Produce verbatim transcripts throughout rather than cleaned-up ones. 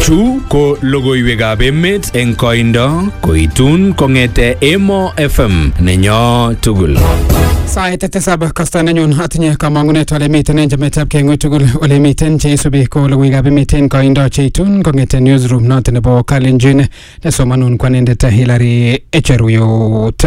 Chu ko logoiwekab emet eng koindo koitun kong'ete Emo F M nenyo tugul. Sait tisab kosta nenyun atinye kamang'unet ole miten en chametab keng'u tugul ole miten cheisubi ko logoiwekab emet en koindo cheitun kong'ete newsroom noton nebo Kalenjin nesomanun kwanindet Hilary Echeruyot.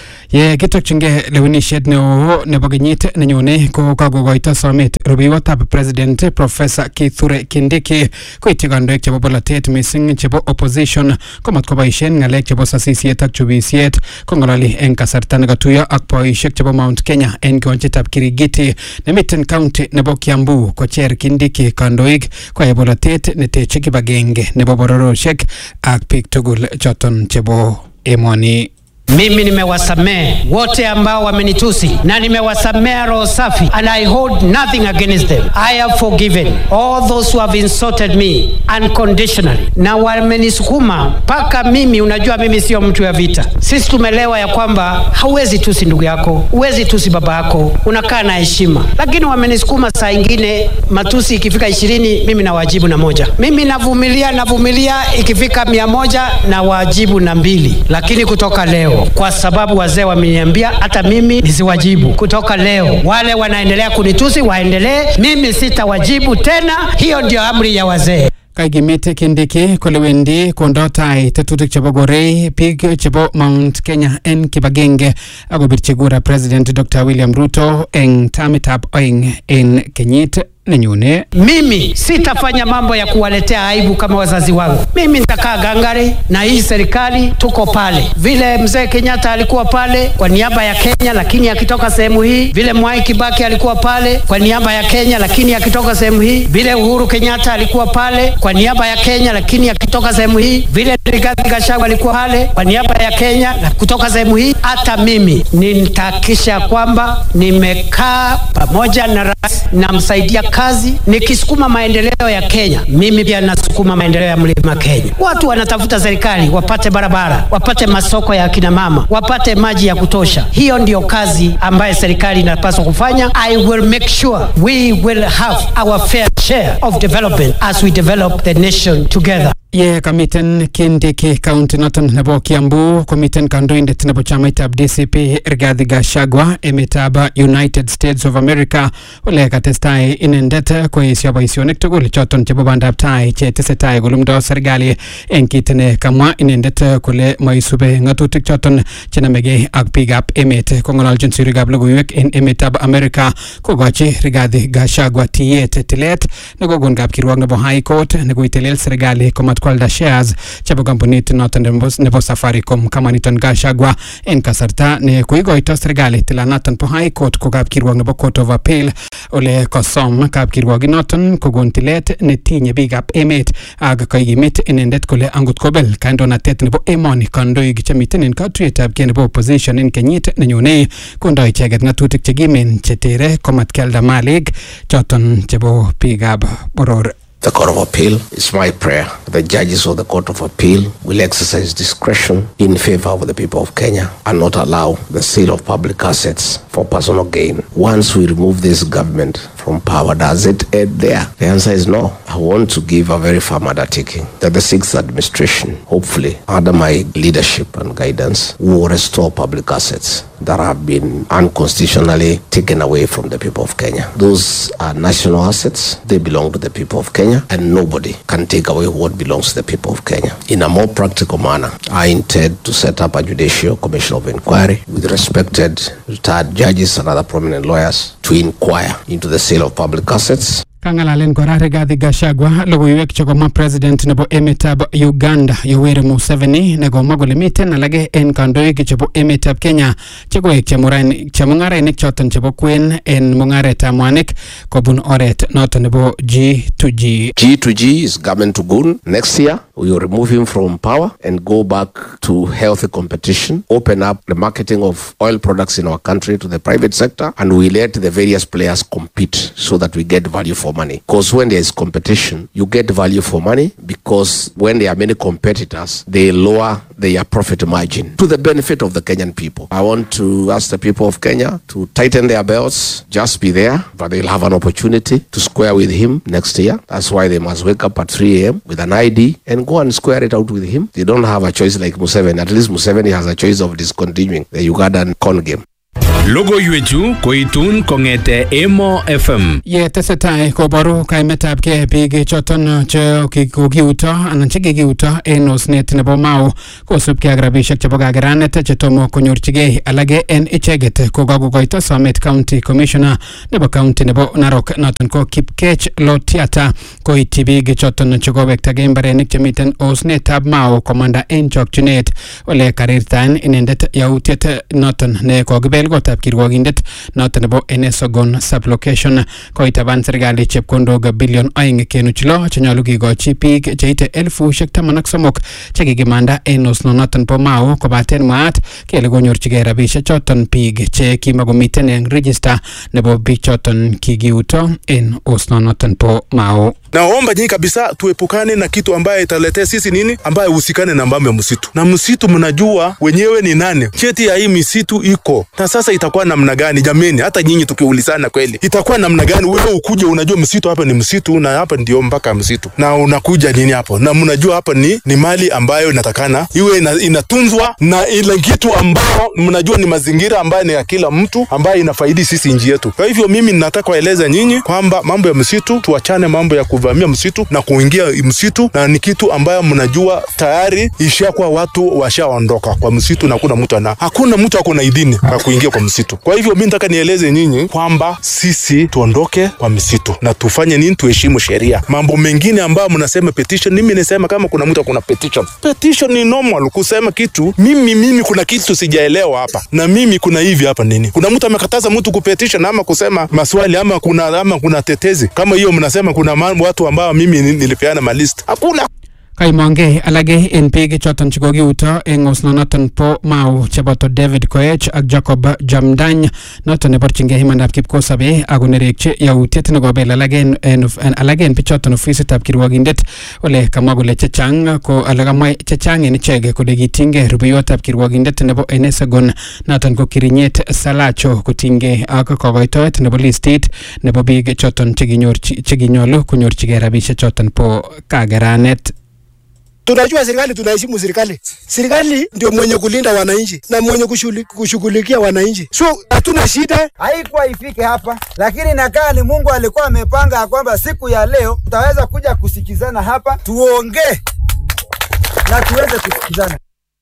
Ye kitokchingei lewenisiet neo nebo kenyit nenyone ko kakokoito somet rubeiwotab president Professor Kithure Kindiki koityi kandoik chebo bolotet missing chebo opposition komat koboisien ng'alek chebo sasisiet ak chubisiet kong'ololi en kasarta nekatuyo ak boisiek chebo Mount Kenya en kiwanjetab Kirigiti nemiten county nebo Kiambu kocher Kindiki kandoik koyai bolotet neteche kibagenge nebo bororiosiek ak biik tugul choton chebo emoni. Mimi nimewasamea wote ambao wamenitusi na nimewasamea roho safi, and I hold nothing against them. I have forgiven all those who have insulted me unconditionally. Na wamenisukuma mpaka mimi, unajua mimi sio mtu ya vita. Sisi tumelewa ya kwamba hauwezi tusi ndugu yako, huwezi tusi baba yako, unakaa na heshima. Lakini wamenisukuma saa ingine matusi ikifika ishirini mimi na wajibu na moja. Mimi navumilia navumilia ikifika mia moja na wajibu na mbili. Lakini kutoka leo, kwa sababu wazee wameniambia hata mimi nisiwajibu, kutoka leo wale wanaendelea kunitusi waendelee, mimi sitawajibu tena. Hiyo ndio amri ya wazee. Kaigimete Kindiki kole wendi kondotai tetutik chebo gorei biik chebo Mount Kenya en kibagenge akobirchi kura President Doctor William Ruto eng tamitab oeng en kenyit nenyune. Mimi sitafanya mambo ya kuwaletea aibu kama wazazi wangu. Mimi nitakaa gangari na hii serikali, tuko pale. Vile mzee Kenyatta alikuwa pale kwa niaba ya Kenya lakini akitoka sehemu hii, vile Mwai Kibaki alikuwa pale kwa niaba ya Kenya lakini akitoka sehemu hii, vile Uhuru Kenyatta alikuwa pale kwa niaba ya Kenya lakini akitoka sehemu hii, vile Rigathi Gachagua alikuwa pale kwa niaba ya Kenya na kutoka sehemu hii, hata mimi nitahakikisha kwamba nimekaa pamoja na rais na msaidia kazi nikisukuma maendeleo ya Kenya. Mimi pia nasukuma maendeleo ya mlima Kenya. Watu wanatafuta serikali wapate barabara, wapate masoko ya kina mama, wapate maji ya kutosha. Hiyo ndio kazi ambayo serikali inapaswa kufanya. I will make sure we will have our fair share of development as we develop the nation together. Ye kamiten Kindiki county noton nebo Kiambu komiten kandoindet nebo chamaitab D C P Rigathi Gachagua emetab United States of America ole katestai inendet koesio boisionik tugul choton chebo bandab tai che tesetai kolumdo serikali en kit ne kamwa inendet kole moisube ng'atutik choton chenamegei ak biikab emet. Kong'ololjin sirikab logoiwek en emetab America kogochi Rigathi Gachagua tiyet tilet nekokon kapkirwok nebo High Court nekoitelel serikali komat kwalda shares chebo kampunit noton nebo Safaricom. Kama niton Gachagua en kasarta ne koikoito serikali tilanaton po High Court ko kapkirwok nebo Court of Appeal ole kosom kapkirwok noton kokon tilet netinye biikab emet ak kaigimit inendet kole angot kobel kandoinatet nebo emoni kandoik chemiten en katuyetab kei nebo opposition en kenyit nenyone kondoi icheket ng'atutik chekimen chetere komat kialda malik choton chebo biikab boror. The Court of Appeal, it's my prayer the judges of the Court of Appeal will exercise discretion in favor of the people of Kenya and not allow the sale of public assets for personal gain. Once we remove this government from power, does it end there? The answer is no. I want to give a very firm undertaking that the sixth administration, hopefully under my leadership and guidance, will restore public assets that have been unconstitutionally taken away from the people of Kenya. Those are national assets. They belong to the people of Kenya, and nobody can take away what belongs to the people of Kenya. In a more practical manner, I intend to set up a judicial commission of inquiry with respected retired judges and other prominent lawyers to inquire into the sale of public assets. Kangalalen kora Rigathi Gachagua logoiwek chekoma president nebo emetab Uganda Yoweri Museveni negomwa kole miten alage en kandoik chebo emetab Kenya chekoek chemung'arainik choton chebo kwen en mung'aretab mwanik kobun oret noton nebo G to G. G to G is Government to Gun. Next year we will remove him from power and go back to healthy competition, open up the marketing of oil products in our country to the private sector, and we let the various players compete so that we get value for money. Because when there is competition, you get value for money, because when there are many competitors, they lower their profit margin to the benefit of the Kenyan people. I want to ask the people of Kenya to tighten their belts, just be there, but they'll have an opportunity to square with him next year. That's why they must wake up at three a.m. with an I D and go and square it out with him. They don't have a choice like Museveni. At least Museveni has a choice of discontinuing the Ugandan con game. Logoiwechu koitun kongete Emo F M. Ye tesetai koboru kaimetab ke biik choton che kokiuto anan che kikiuto en osnet nebo Mau kosubkei ak rabisiek chebo kakeranet chetomo konyorchigei alage en icheget kokakokoito Samet County Commissioner nebo County nebo Narok noton ko Kipkech Lotiata koityi biik choton che kowektagei mbarenik chemiten osnetab Mau komanda en chokchinet ole karirtain inendet yautiet noton ne kokibel kotab kirwogindet noton nebo Enesogon sublocation koitaban serikali chepkondok bilion aeng kenuch lo chenyolu kikochi biik cheite elfusiek taman ak somok chekikimanda en osnonoton bo Mau kobaten mwaat kele konyorchigei rabisiek choton biik che kimakomiten en register nebo biik choton kikiuto en osnonoton bo Mau. Naomba nyinyi kabisa tuepukane na kitu ambaye italetea sisi nini ambaye usikane na mambo ya msitu. Na msitu mnajua wenyewe ni nani. Cheti ya hii msitu iko. Na sasa itakuwa namna gani jameni? Hata nyinyi tukiulizana kweli. Itakuwa namna gani wewe ukuje unajua msitu hapa ni msitu na hapa ndio mpaka msitu. Na unakuja nini hapo? Na mnajua hapa ni ni mali ambayo inatakana iwe ina, inatunzwa na ile kitu ambao mnajua ni mazingira ambayo ni ya kila mtu ambayo inafaidi sisi nchi yetu. Kwa hivyo mimi ninataka kueleza nyinyi kwamba mambo ya msitu tuachane mambo ya kuvamia msitu na kuingia msitu, na ni kitu ambayo mnajua tayari ishakuwa watu washaondoka kwa msitu na kuna mtu ana hakuna mtu ako na idhini ya kuingia kwa msitu. Kwa hivyo mimi nataka nieleze nyinyi kwamba sisi tuondoke kwa msitu na tufanye nini, tuheshimu sheria. Mambo mengine ambayo mnasema petition, mimi nasema kama kuna mtu kuna petition. Petition ni normal kusema kitu. Mimi mimi kuna kitu sijaelewa hapa. Na mimi kuna hivi hapa nini? Kuna mtu amekataza mtu kupetition ama kusema maswali ama kuna ama kuna tetezi. Kama hiyo mnasema kuna mambo watu ambao mimi nilipeana malist. Hakuna. Kaimonge alage en biik choton chikokiuto en osnonoton po Mau cheboto David Koech ak Jacob Jamdany noton neborchingei imandab kipkosobe ak konerekchi yautiet nekobel alage en alage en bichoton ofisitab kirwogindet ole kamwa kole chechang ko ale kamwa chechang en ichek kole kitinge rubeyotab kirwogindet nebo Enesogon noton ko Kirinyet Salacho kotinge ak kokoitoet nebo listit nebo biik choton chekinyorchi chekinyolu konyorchigei rabisiek choton po kakeranet. Tunajua serikali, tunaheshimu serikali. Serikali ndio mwenye kulinda wananchi na mwenye kushughulikia wananchi. So hatuna shida. Haikuwa ifike hapa, lakini nakaa ni Mungu alikuwa amepanga kwamba siku ya leo tutaweza kuja kusikizana hapa, tuongee na tuweze kusikizana.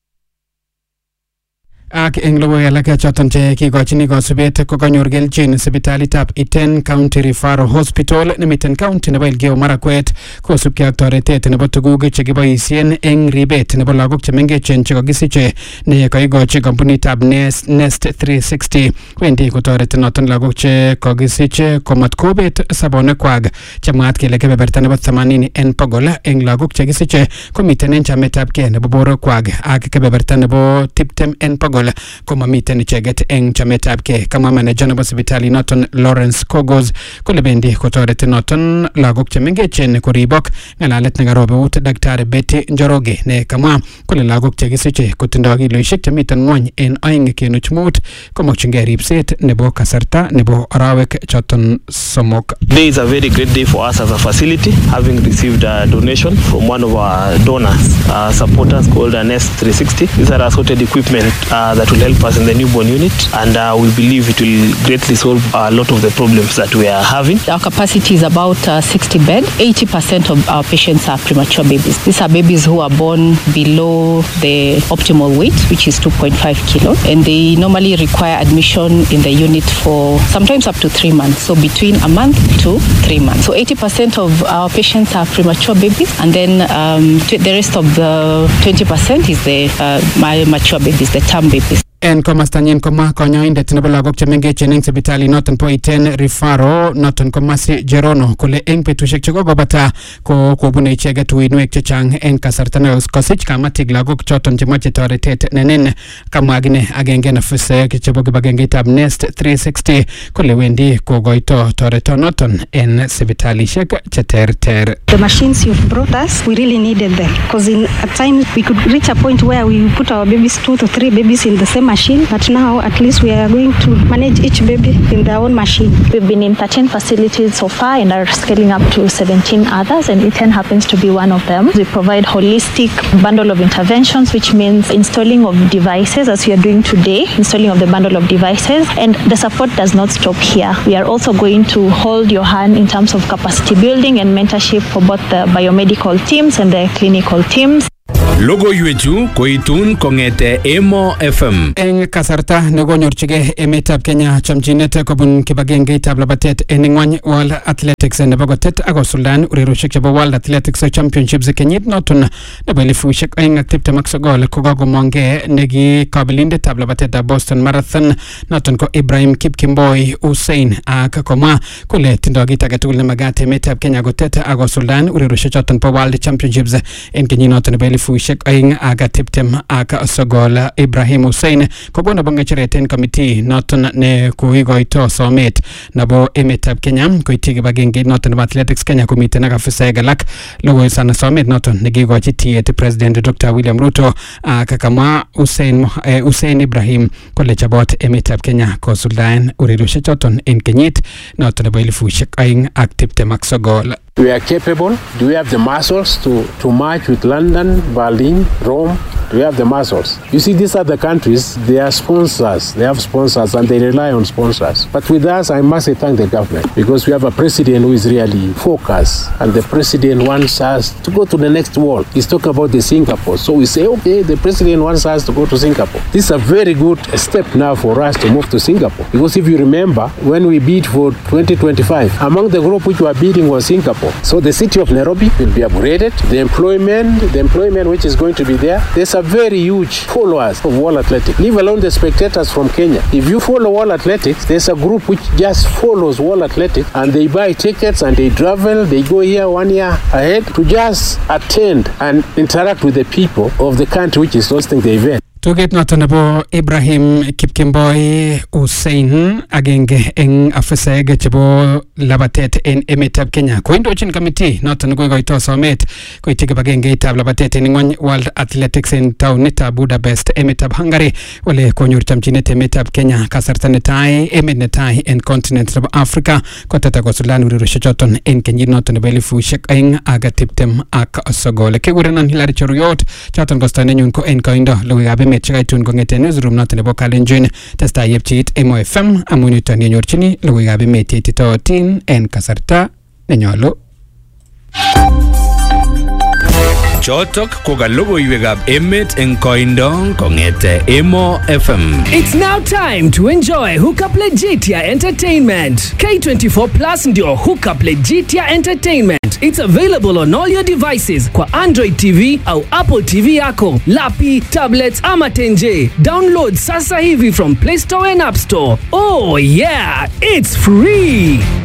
Ak eng logoiwek alak choton che kikochini kosubet ko kanyor kelchin sipitalitab Iten County Referral Hospital nemiten county nebo Elgeyo Marakwet kosubkei ak toretet nebo tuguk chekiboisien eng ribet nebo lagok chemengechen chekakisiche ne kaikochi kampunitab Nest three sixty wendi kotoreti noton lagok che kakisiche komatkobet sabonekwak chemwaat kele kebeberta nebo themanini en bogol eng lagok chekisiche komiten en chametabgei nebo borwekwak ak kebeberta nebo tiptem en bogol koma miten icheget eng chametabgei. Kama manager nebo sipitali noton Lawrence Kogos kole bendi kotoreti noton lagok chemengechen koribok. Ngalalet nekarobeut Daktari Betty Njoroge ne kamwa kole lagok chekisiche kotindoi kiloisiek chemiten ng'wony en aeng kenuch mut komokyingei ripset nebo kasarta nebo arawek choton somok. Today is a very great day for us as a facility, having received a donation from one of our donors, uh, supporters called Nest three sixty. These are assorted equipment uh, that will help us in the newborn unit, and uh, we believe it will greatly solve a lot of the problems that we are having. Our capacity is about uh, sixty bed. eighty percent of our patients are premature babies. These are babies who are born below the optimal weight, which is two point five kilo, and they normally require admission in the unit for sometimes up to three months. So between a month to three months. So eighty percent of our patients are premature babies, and then um, the rest of the twenty percent is the uh, mature babies, the term babies. En komastanyin koma konyoindet nebo lagok chemengechen eng sipitali noton po Iten Rifaro noton ko Mercy Jerono kole eng betusiek chekokobata ko kobune icheket uinwek chechang en kasarta ne kosich kamatik lagok choton chemoche toretet nenen. Kamwa akine agenge en ofisek chebo kibagengeitab Nest three sixty kole wendi kokoito toretonoton en sipitalishek cheterter. The machines you've brought us, we really needed them because in at times we could reach a point where we put our babies, two to three babies in the same machine, but now at least we are going to manage each baby in their own machine. We've been in thirteen facilities so far and are scaling up to seventeen others, and Iten happens to be one of them. We provide holistic bundle of interventions, which means installing of devices as we are doing today, installing of the bundle of devices, and the support does not stop here. We are also going to hold your hand in terms of capacity building and mentorship for both the biomedical teams and the clinical teams. Logoiwechu koitun kongete Emo F M. Eng kasarta nekonyorchigei emetab Kenya chamchinet kobun kibagengeitab labatet en ngwony World Athletics nebo kotet akosuldan urerioshek chebo World Athletics Championships kenyit noton nebo elifushek oeng ak tiptem ak sogol kokakomongei neki kabelindetab labatetab Boston Marathon noton ko Ibrahim Kipkemboi Hussein ak komwa kole tindoi kit age tugul nemagat emetab Kenya kotet akosuldan urerioshek choton po World Championships en kenyit noton nebo elifushek oeng ak tiptem ak sogol. Ibrahim Hussein kobona bangecheret en committee noton ne koikoito somet nebo emetab Kenya koityi kibagengeit noton nebo Athletics Kenya komiten ak afisaek alak. Logoi sana somet noton nekikochi tiet President Doctor William Ruto ak kamwa Hussein eh, Hussein Ibrahim kole chabot emetab Kenya kosuldaen urerioshek choton en kenyit noton nebo elifushek oeng ak tiptem ak sogol. We are capable. Do we have the muscles to, to march with London, Berlin, Rome? Do we have the muscles? You see, these other countries, they are sponsors. They have sponsors and they rely on sponsors. But with us, I must say thank the government because we have a president who is really focused and the president wants us to go to the next world. He's talking about the Singapore. So we say, okay, the president wants us to go to Singapore. This is a very good step now for us to move to Singapore. Because if you remember, when we bid for twenty twenty-five, among the group which were bidding was Singapore. So the city of Nairobi will be upgraded. The employment, the employment which is going to be there, there's a very huge followers of World Athletics. Leave alone the spectators from Kenya. If you follow World Athletics, there's a group which just follows World Athletics and they buy tickets and they travel, they go here one year ahead to just attend and interact with the people of the country which is hosting the event. Tuget noton nebo Ibrahim Kipkemboi Hussein agenge eng afisaek chebo labatet en emetab Kenya koindochin committee noton koikoito somet koityi kibagengeitab labatet en ngwony World Athletics en taonitab Budapest emetab Hungary wale konyor chamchinet emetab Kenya kasarta netai emet netai en continent nebo Africa koteta kosuldan urerioshek choton en kenyit noton nebo elifushek oeng ak tiptem ak sogol. Kekurenon Hilary Cheruyot choton kostonenyun ko en koindo logoiwekab emet chekaitun kong'eten newsroom noton nebo Kalenjin testai yepchit Emo F M amun yuton yenyorchini logoiwekab emet cheititootin en kasarta nenyolu. Chotok ko ka logoiwekab emet eng koindo kong'ete Emo F M. It's now time to enjoy Hookup Legitia Entertainment. K twenty-four Plus ndio Hookup Legitia Entertainment. It's available on all your devices kwa Android T V au Apple T V yako, lapi, tablets ama tenje. Download sasa hivi from Play Store and App Store. Oh yeah, it's free.